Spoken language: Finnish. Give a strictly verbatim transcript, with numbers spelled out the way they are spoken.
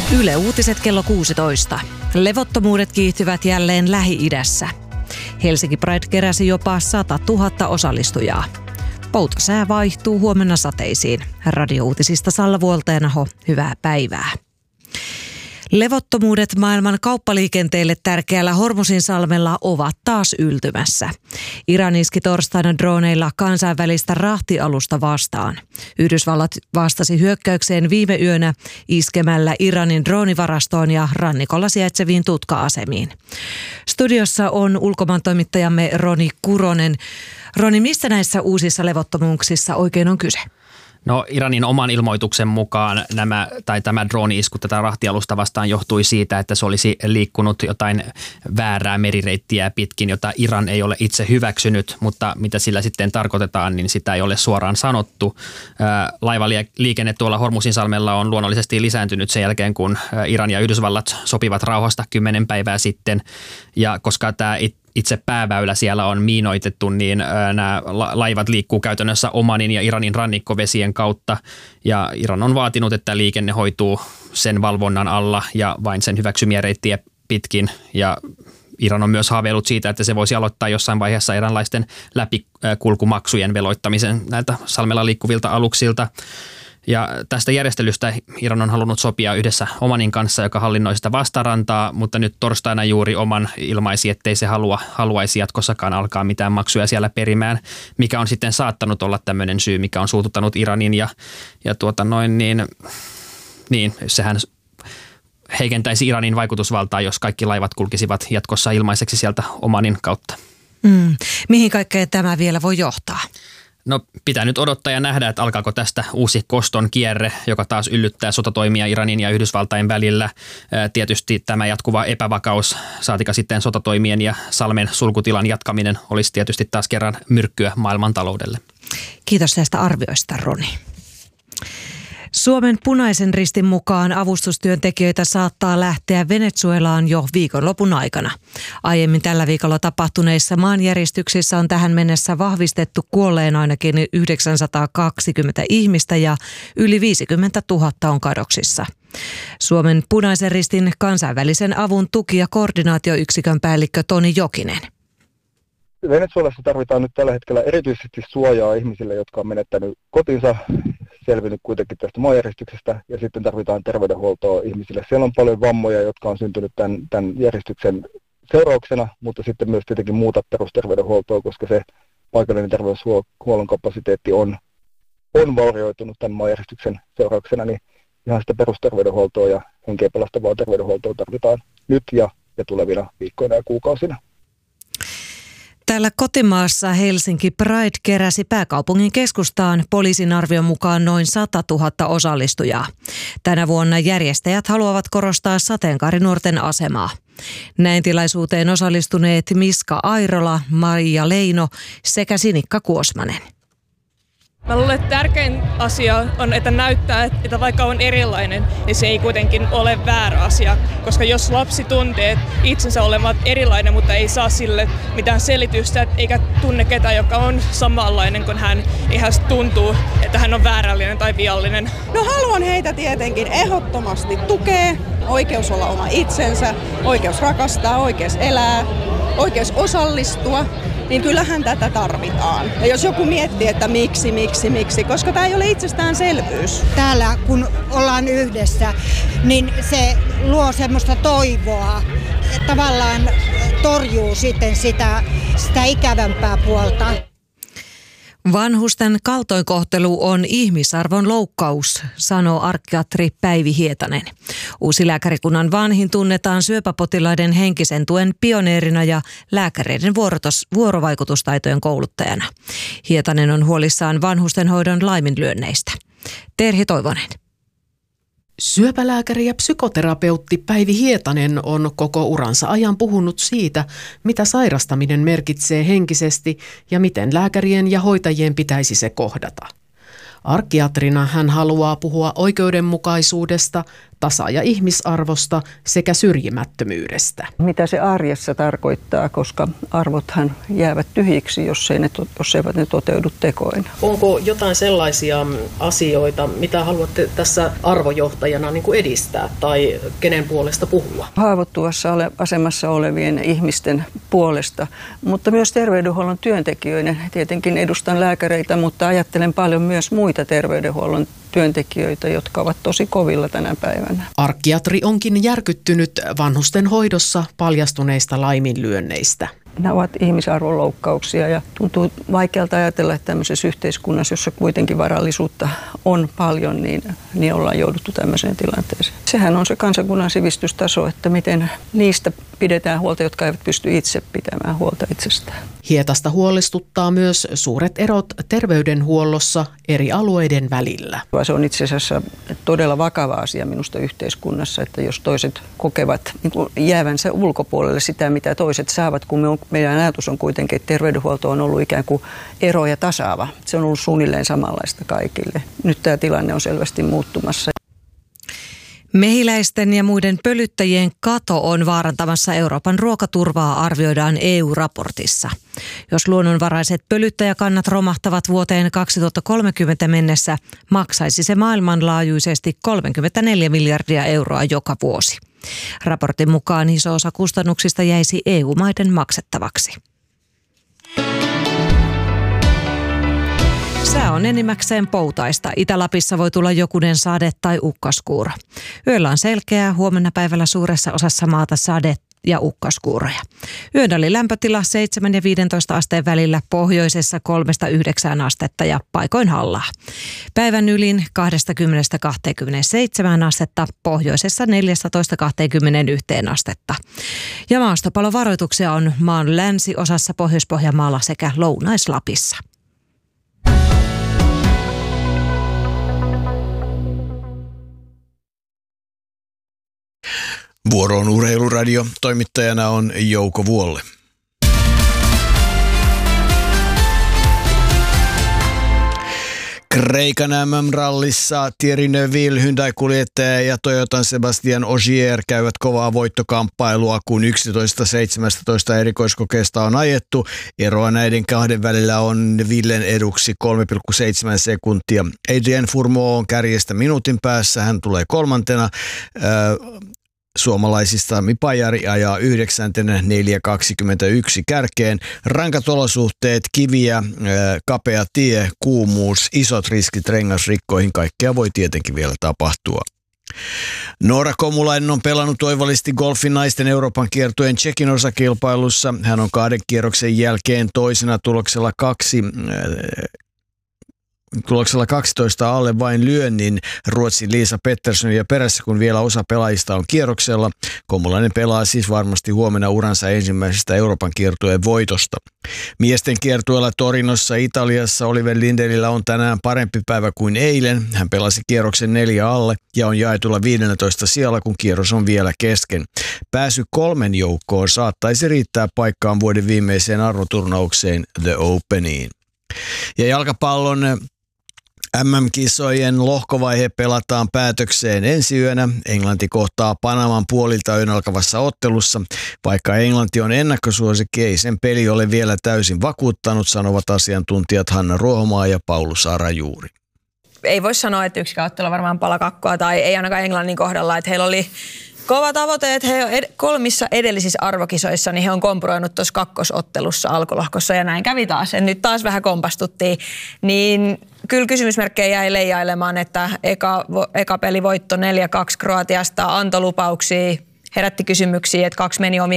Yle Uutiset kello kuusitoista. Levottomuudet kiihtyvät jälleen Lähi-idässä. Helsinki Pride keräsi jopa sata tuhatta osallistujaa. Poutasää vaihtuu huomenna sateisiin. Radio-uutisista Salla Vuolteenaho, hyvää päivää. Levottomuudet maailman kauppaliikenteelle tärkeällä Hormuzinsalmella ovat taas yltymässä. Iran iski torstaina droneilla kansainvälistä rahtialusta vastaan. Yhdysvallat vastasi hyökkäykseen viime yönä iskemällä Iranin droonivarastoon ja rannikolla sijaitseviin tutka-asemiin. Studiossa on ulkomaantoimittajamme Roni Kuronen. Roni, mistä näissä uusissa levottomuuksissa oikein on kyse? No Iranin oman ilmoituksen mukaan nämä, tai tämä drooni-isku tätä rahtialusta vastaan johtui siitä, että se olisi liikkunut jotain väärää merireittiä pitkin, jota Iran ei ole itse hyväksynyt, mutta mitä sillä sitten tarkoitetaan, niin sitä ei ole suoraan sanottu. Laivaliikenne tuolla Hormuzinsalmella on luonnollisesti lisääntynyt sen jälkeen, kun Iran ja Yhdysvallat sopivat rauhasta kymmenen päivää sitten, ja koska tämä itse pääväylä siellä on miinoitettu, niin nämä laivat liikkuu käytännössä Omanin ja Iranin rannikkovesien kautta. Ja Iran on vaatinut, että liikenne hoituu sen valvonnan alla ja vain sen hyväksymiä reittiä pitkin. Ja Iran on myös haaveillut siitä, että se voisi aloittaa jossain vaiheessa iranlaisten läpikulkumaksujen veloittamisen näiltä salmella liikkuvilta aluksilta. Ja tästä järjestelystä Iran on halunnut sopia yhdessä Omanin kanssa, joka hallinnoi sitä vastarantaa, mutta nyt torstaina juuri Oman ilmaisi, ettei se halua, haluaisi jatkossakaan alkaa mitään maksuja siellä perimään, mikä on sitten saattanut olla tämmöinen syy, mikä on suututtanut Iranin ja, ja tuota noin niin, niin sehän heikentäisi Iranin vaikutusvaltaa, jos kaikki laivat kulkisivat jatkossa ilmaiseksi sieltä Omanin kautta. Mm. Mihin kaikkea tämä vielä voi johtaa? No pitää nyt odottaa ja nähdä, että alkaako tästä uusi koston kierre, joka taas yllyttää sotatoimia Iranin ja Yhdysvaltain välillä. Tietysti tämä jatkuva epävakaus, saatika sitten sotatoimien ja salmen sulkutilan jatkaminen olisi tietysti taas kerran myrkkyä maailmantaloudelle. Kiitos näistä arvioista, Roni. Suomen Punaisen Ristin mukaan avustustyöntekijöitä saattaa lähteä Venezuelaan jo viikonlopun aikana. Aiemmin tällä viikolla tapahtuneissa maanjäristyksissä on tähän mennessä vahvistettu kuolleen ainakin yhdeksänsataakaksikymmentä ihmistä ja yli viisikymmentätuhatta on kadoksissa. Suomen Punaisen Ristin kansainvälisen avun tuki- ja koordinaatioyksikön päällikkö Toni Jokinen. Venezuelassa tarvitaan nyt tällä hetkellä erityisesti suojaa ihmisille, jotka on menettänyt kotinsa, selvinnyt kuitenkin tästä maanjäristyksestä, ja sitten tarvitaan terveydenhuoltoa ihmisille. Siellä on paljon vammoja, jotka on syntynyt tämän, tämän järjestyksen seurauksena, mutta sitten myös tietenkin muuta perusterveydenhuoltoa, koska se paikallinen terveyshuollon kapasiteetti on, on vaurioitunut tämän maanjäristyksen seurauksena, niin ihan sitä perusterveydenhuoltoa ja henkeä pelastavaa terveydenhuoltoa tarvitaan nyt ja, ja tulevina viikkoina ja kuukausina. Täällä kotimaassa Helsinki Pride keräsi pääkaupungin keskustaan poliisin arvion mukaan noin sata tuhatta osallistujaa. Tänä vuonna järjestäjät haluavat korostaa sateenkaarinuorten asemaa. Näin tilaisuuteen osallistuneet Miska Airola, Maria Leino sekä Sinikka Kuosmanen. Mä luulen, että tärkein asia on, että näyttää, että vaikka on erilainen, niin se ei kuitenkin ole väärä asia. Koska jos lapsi tuntee itsensä olevat erilainen, mutta ei saa sille mitään selitystä, eikä tunne ketään, joka on samanlainen kuin hän, niin hän tuntuu, että hän on väärällinen tai viallinen. No haluan heitä tietenkin ehdottomasti tukea. Oikeus olla oma itsensä, oikeus rakastaa, oikeus elää, oikeus osallistua. Niin kyllähän tätä tarvitaan. Ja jos joku miettii, että miksi, miksi, miksi, koska tämä ei ole itsestäänselvyys. Täällä kun ollaan yhdessä, niin se luo semmoista toivoa, tavallaan torjuu sitten sitä, sitä ikävämpää puolta. Vanhusten kaltoinkohtelu on ihmisarvon loukkaus, sanoo arkkiatri Päivi Hietanen. Uusi lääkärikunnan vanhin tunnetaan syöpäpotilaiden henkisen tuen pioneerina ja lääkäreiden vuorotos, vuorovaikutustaitojen kouluttajana. Hietanen on huolissaan vanhustenhoidon laiminlyönneistä. Terhi Toivonen. Syöpälääkäri ja psykoterapeutti Päivi Hietanen on koko uransa ajan puhunut siitä, mitä sairastaminen merkitsee henkisesti ja miten lääkärien ja hoitajien pitäisi se kohdata. Arkiatrina hän haluaa puhua oikeudenmukaisuudesta, tasa- ja ihmisarvosta sekä syrjimättömyydestä. Mitä se arjessa tarkoittaa, koska arvothan jäävät tyhjiksi, jos, ei ne, jos eivät ne toteudu tekoina. Onko jotain sellaisia asioita, mitä haluatte tässä arvojohtajana niin kuin edistää tai kenen puolesta puhua? Haavoittuvassa ole, asemassa olevien ihmisten puolesta, mutta myös terveydenhuollon työntekijöiden. Tietenkin edustan lääkäreitä, mutta ajattelen paljon myös muita terveydenhuollon työntekijöitä, jotka ovat tosi kovilla tänä päivänä. Arkiatri onkin järkyttynyt vanhusten hoidossa paljastuneista laiminlyönneistä. Nämä ovat ihmisarvonloukkauksia ja tuntuu vaikealta ajatella, että tämmöisessä yhteiskunnassa, jossa kuitenkin varallisuutta on paljon, niin, niin ollaan jouduttu tämmöiseen tilanteeseen. Sehän on se kansakunnan sivistystaso, että miten niistä pidetään huolta, jotka eivät pysty itse pitämään huolta itsestään. Hietasta huolestuttaa myös suuret erot terveydenhuollossa eri alueiden välillä. Se on itse asiassa todella vakava asia minusta yhteiskunnassa, että jos toiset kokevat niin kuin jäävänsä ulkopuolelle sitä, mitä toiset saavat, kun me on, meidän ajatus on kuitenkin, että terveydenhuolto on ollut ikään kuin eroja tasaava. Se on ollut suunnilleen samanlaista kaikille. Nyt tämä tilanne on selvästi muuttumassa. Mehiläisten ja muiden pölyttäjien kato on vaarantamassa Euroopan ruokaturvaa, arvioidaan E U-raportissa. Jos luonnonvaraiset pölyttäjäkannat romahtavat vuoteen kaksituhattakolmekymmentä mennessä, maksaisi se maailmanlaajuisesti kolmekymmentäneljä miljardia euroa joka vuosi. Raportin mukaan iso osa kustannuksista jäisi E U-maiden maksettavaksi. Sää on enimmäkseen poutaista. Itä-Lapissa voi tulla jokunen sade tai ukkaskuuro. Yöllä on selkeää, huomenna päivällä suuressa osassa maata sade ja ukkaskuuroja. Yön oli lämpötila seitsemän ja viisitoista asteen välillä, pohjoisessa kolmesta yhdeksään astetta ja paikoin hallaa. Päivän ylin kaksikymmentä kaksikymmentäseitsemän astetta, pohjoisessa neljätoista kaksikymmentäyksi astetta. Ja maastopalovaroituksia on maan länsiosassa, Pohjois-Pohjanmaalla sekä Lounais-Lapissa. Vuoroon Urheiluradio. Toimittajana on Jouko Vuolle. Kreikan M M-rallissa Thierry Neuville, Hyundai-kuljettaja ja Toyotan Sebastian Ogier käyvät kovaa voittokamppailua, kun yksitoista seitsemästätoista erikoiskokeesta on ajettu. Eroa näiden kahden välillä on Nevillen eduksi kolme pilkku seitsemän sekuntia. Adrien Fourmaux on kärjestä minuutin päässä, hän tulee kolmantena. Äh, Suomalaisista Mipajari ajaa yhdeksäntenä neljä kaksikymmentäyksi kärkeen. Rankat olosuhteet, kiviä, kapea tie, kuumuus, isot riskit rengasrikkoihin, kaikkea voi tietenkin vielä tapahtua. Noora Komulainen on pelannut oivallisesti golfin naisten Euroopan kiertueen Tšekin osakilpailussa. Hän on kahden kierroksen jälkeen toisena tuloksella kaksi... Tuloksella kaksitoista alle vain lyönnin Ruotsin Liisa Petterssonia perässä, kun vielä osa pelaajista on kierroksella. Komulainen pelaa siis varmasti huomenna uransa ensimmäisestä Euroopan kiertueen voitosta. Miesten kiertueella Torinossa Italiassa Oliver Lindelillä on tänään parempi päivä kuin eilen. Hän pelasi kierroksen neljä alle ja on jaetulla viidennentoista sijalla, kun kierros on vielä kesken. Pääsy kolmen joukkoon saattaisi riittää paikkaan vuoden viimeiseen arvoturnaukseen The Openiin. Ja jalkapallon M M-kisojen lohkovaihe pelataan päätökseen ensi yönä. Englanti kohtaa Panaman puolilta yön alkavassa ottelussa. Vaikka Englanti on ennakkosuosikki, ei sen peli ole vielä täysin vakuuttanut, sanovat asiantuntijat Hanna Ruohomaa ja Paulus Arajuuri. Ei voi sanoa, että yksikään ottelu on varmaan palakakkoa tai ei ainakaan Englannin kohdalla, että heillä oli kova tavoite, että he ed- kolmissa edellisissä arvokisoissa niin he on kompuroinut tuossa kakkosottelussa alkulohkossa ja näin kävi taas. Ja nyt taas vähän kompastuttiin, niin kyllä kysymysmerkkejä jäi leijailemaan, että eka, eka peli voitto neljä kaksi Kroatiasta antoi lupauksia, herätti kysymyksiä, että kaksi meni omiin